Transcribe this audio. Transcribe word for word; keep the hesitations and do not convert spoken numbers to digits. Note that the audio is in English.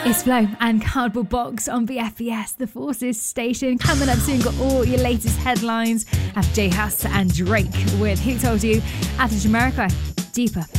It's Flo and Cardboard Box on B F B S, the Forces station. Coming up soon, got all your latest headlines after J Hus and Drake with Who Told You. After Jamiroquai, Deeper.